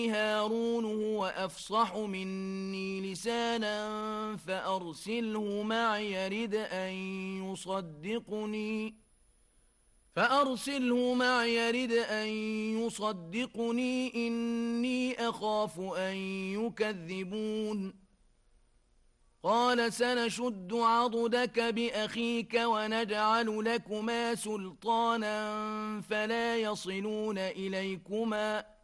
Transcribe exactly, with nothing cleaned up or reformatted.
هارون هو أفصح مني لسانا فأرسله معي يرد أن يصدقني فأرسله معي يرد أن يصدقني إني أخاف أن يكذبون قال سنشد عضدك بأخيك ونجعل لكما سلطانا فلا يصلون إليكما